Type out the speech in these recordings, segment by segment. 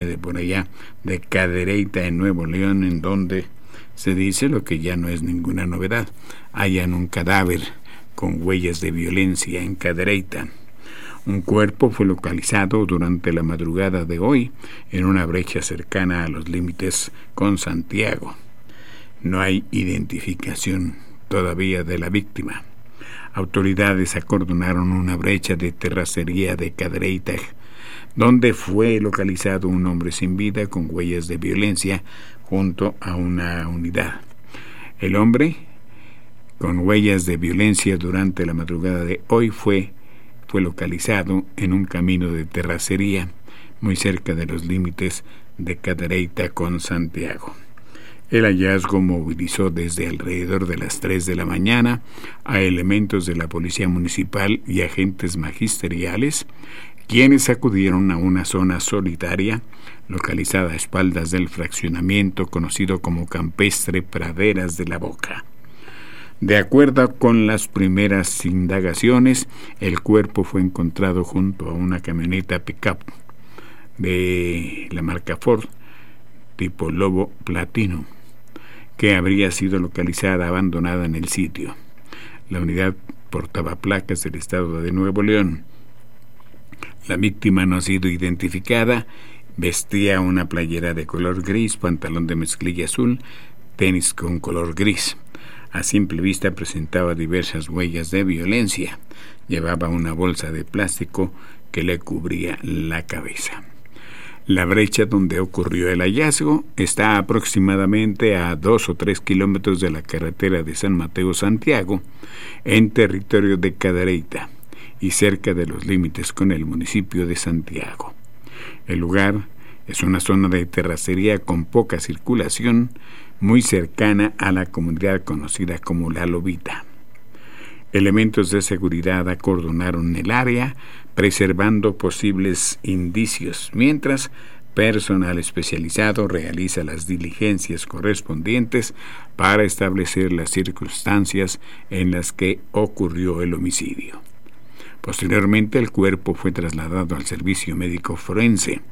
de por allá, de Cadereyta, en Nuevo León, en donde se dice lo que ya no es ninguna novedad: hallan un cadáver con huellas de violencia en Cadereyta. Un cuerpo fue localizado durante la madrugada de hoy en una brecha cercana a los límites con Santiago. No hay identificación todavía de la víctima. Autoridades acordonaron una brecha de terracería de Cadereyta, donde fue localizado un hombre sin vida con huellas de violencia junto a una unidad. El hombre con huellas de violencia durante la madrugada de hoy fue localizado en un camino de terracería muy cerca de los límites de Cadereyta con Santiago. El hallazgo movilizó desde alrededor de las 3 de la mañana a elementos de la Policía Municipal y agentes magisteriales, quienes acudieron a una zona solitaria localizada a espaldas del fraccionamiento conocido como Campestre Praderas de la Boca. De acuerdo con las primeras indagaciones, el cuerpo fue encontrado junto a una camioneta pick-up de la marca Ford, tipo Lobo Platino, que habría sido localizada abandonada en el sitio. La unidad portaba placas del estado de Nuevo León. La víctima no ha sido identificada. Vestía una playera de color gris, pantalón de mezclilla azul, tenis con color gris. A simple vista presentaba diversas huellas de violencia. Llevaba una bolsa de plástico que le cubría la cabeza. La brecha donde ocurrió el hallazgo está aproximadamente a 2 o 3 kilómetros de la carretera de San Mateo-Santiago, en territorio de Cadereyta y cerca de los límites con el municipio de Santiago. El lugar es una zona de terracería con poca circulación, muy cercana a la comunidad conocida como La Lobita. Elementos de seguridad acordonaron el área, preservando posibles indicios, mientras personal especializado realiza las diligencias correspondientes para establecer las circunstancias en las que ocurrió el homicidio. Posteriormente, el cuerpo fue trasladado al servicio médico forense.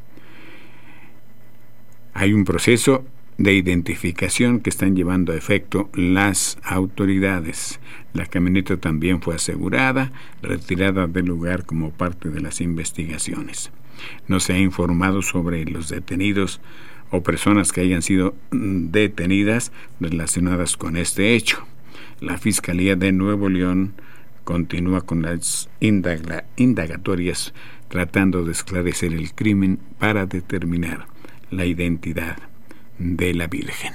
Hay un proceso de identificación que están llevando a efecto las autoridades. La camioneta también fue asegurada, retirada del lugar como parte de las investigaciones. No se ha informado sobre los detenidos o personas que hayan sido detenidas relacionadas con este hecho. La Fiscalía de Nuevo León continúa con las indagatorias tratando de esclarecer el crimen para determinar la identidad de la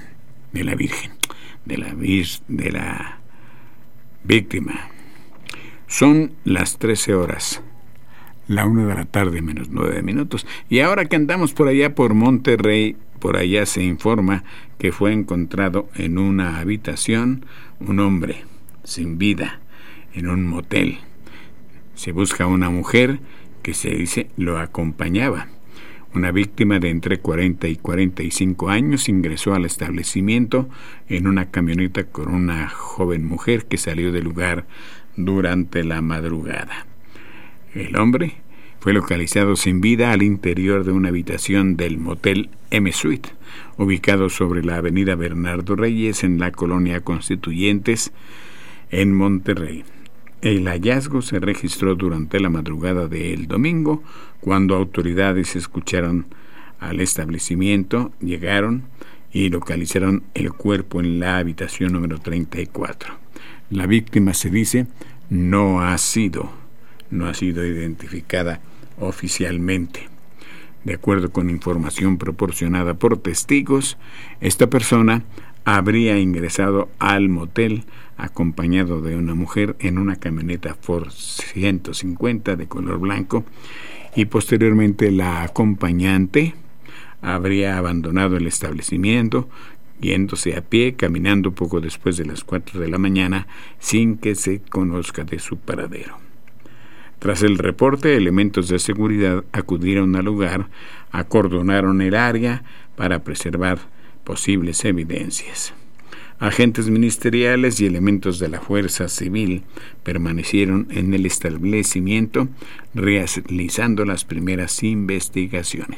víctima. Son las 13 horas, la 1 de la tarde menos 9 minutos. Y ahora que andamos por allá por Monterrey, por allá se informa que fue encontrado en una habitación un hombre sin vida en un motel. Se busca una mujer que se dice lo acompañaba. Una víctima de entre 40 y 45 años ingresó al establecimiento en una camioneta con una joven mujer que salió del lugar durante la madrugada. El hombre fue localizado sin vida al interior de una habitación del motel M Suite, ubicado sobre la avenida Bernardo Reyes en la colonia Constituyentes, en Monterrey. El hallazgo se registró durante la madrugada del domingo, cuando autoridades escucharon al establecimiento, llegaron y localizaron el cuerpo en la habitación número 34. La víctima, se dice, no ha sido identificada oficialmente. De acuerdo con información proporcionada por testigos, esta persona habría ingresado al motel acompañado de una mujer en una camioneta Ford 150 de color blanco, y posteriormente la acompañante habría abandonado el establecimiento, yéndose a pie, caminando poco después de las 4 de la mañana, sin que se conozca de su paradero. Tras el reporte, elementos de seguridad acudieron al lugar, acordonaron el área para preservar posibles evidencias. Agentes ministeriales y elementos de la Fuerza Civil permanecieron en el establecimiento realizando las primeras investigaciones.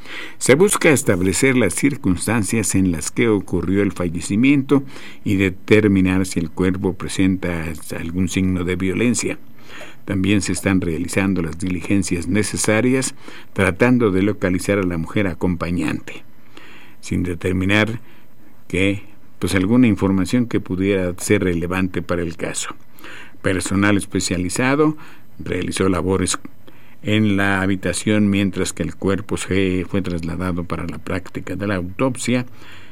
Se busca establecer las circunstancias en las que ocurrió el fallecimiento y determinar si el cuerpo presenta algún signo de violencia. También se están realizando las diligencias necesarias tratando de localizar a la mujer acompañante, sin determinar alguna información que pudiera ser relevante para el caso. Personal especializado realizó labores en la habitación mientras que el cuerpo fue trasladado para la práctica de la autopsia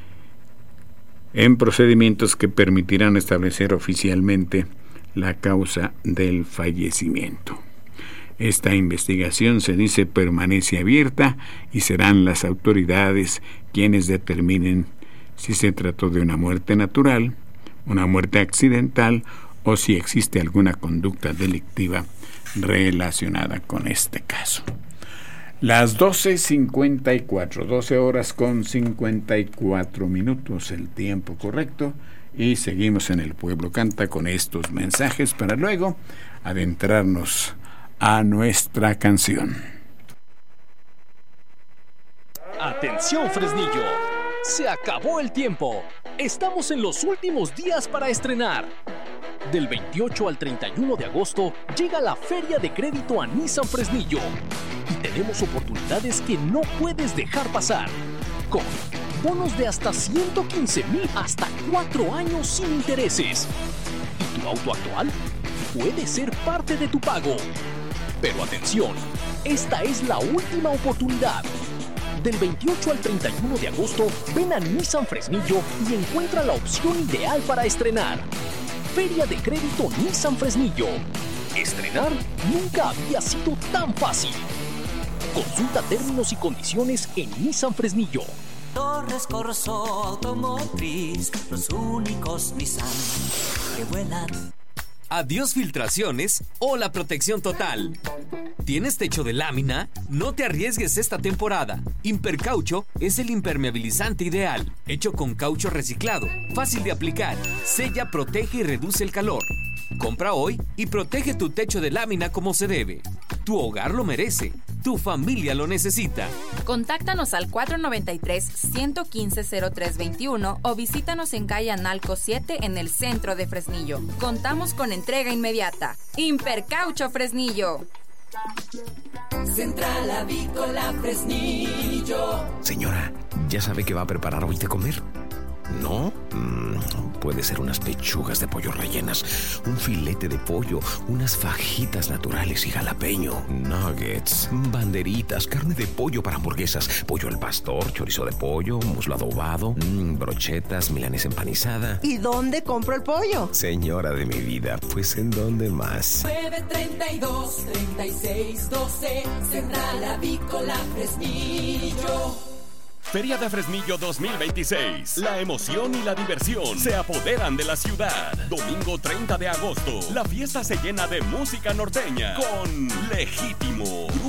en procedimientos que permitirán establecer oficialmente la causa del fallecimiento. Esta investigación, se dice, permanece abierta y serán las autoridades quienes determinen si se trató de una muerte natural, una muerte accidental o si existe alguna conducta delictiva relacionada con este caso. Las 12:54, 12 horas con 54 minutos, el tiempo correcto, y seguimos en El Pueblo Canta con estos mensajes para luego adentrarnos a nuestra canción. Atención, Fresnillo, se acabó el tiempo. Estamos en los últimos días para estrenar. Del 28 al 31 de agosto llega la Feria de Crédito a Nissan Fresnillo. Y tenemos oportunidades que no puedes dejar pasar. Con bonos de hasta 115,000 hasta 4 años sin intereses. ¿Y tu auto actual? Puede ser parte de tu pago. Pero atención, esta es la última oportunidad. Del 28 al 31 de agosto, ven a Nissan Fresnillo y encuentra la opción ideal para estrenar. Feria de Crédito Nissan Fresnillo. Estrenar nunca había sido tan fácil. Consulta términos y condiciones en Nissan Fresnillo. Torres Corso Automotriz, los únicos Nissan que vuelan. Adiós filtraciones o la protección total. ¿Tienes techo de lámina? No te arriesgues esta temporada. Impercaucho es el impermeabilizante ideal, hecho con caucho reciclado, fácil de aplicar, sella, protege y reduce el calor. Compra hoy y protege tu techo de lámina como se debe. Tu hogar lo merece. Tu familia lo necesita. Contáctanos al 493-115-0321 o visítanos en calle Analco 7 en el centro de Fresnillo. Contamos con entrega inmediata. Impercaucho Fresnillo. Central Avícola Fresnillo. Señora, ¿ya sabe qué va a preparar hoy de comer? ¿No? Puede ser unas pechugas de pollo rellenas, un filete de pollo, unas fajitas naturales y jalapeño, nuggets, banderitas, carne de pollo para hamburguesas, pollo al pastor, chorizo de pollo, muslo adobado, brochetas, milanesa empanizada. ¿Y dónde compro el pollo? Señora de mi vida, pues ¿en dónde más? 932-3612, Central Avícola Fresnillo. Feria de Fresnillo 2026. La emoción y la diversión se apoderan de la ciudad. Domingo 30 de agosto. La fiesta se llena de música norteña con Legítimo,